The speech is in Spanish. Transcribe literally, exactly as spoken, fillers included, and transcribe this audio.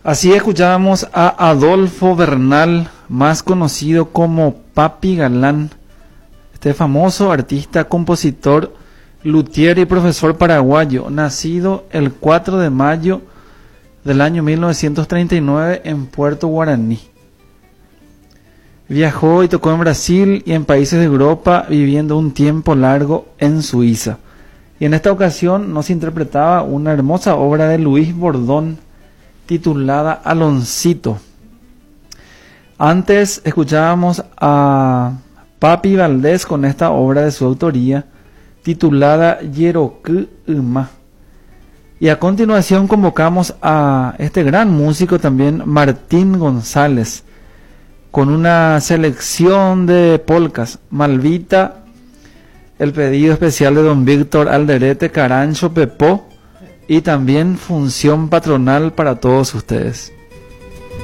Así escuchábamos a Adolfo Bernal, más conocido como Papi Galán, este famoso artista, compositor, luthier y profesor paraguayo, nacido el cuatro de mayo del año mil novecientos treinta y nueve en Puerto Guaraní. Viajó y tocó en Brasil y en países de Europa, viviendo un tiempo largo en Suiza. Y en esta ocasión nos interpretaba una hermosa obra de Luis Bordón titulada Aloncito. Antes escuchábamos a Papi Valdés con esta obra de su autoría titulada Yeroku Uma. Y a continuación convocamos a este gran músico también, Martín González, con una selección de polcas, Malvita, el pedido especial de don Víctor Alderete, Carancho Pepó, y también Función Patronal para todos ustedes.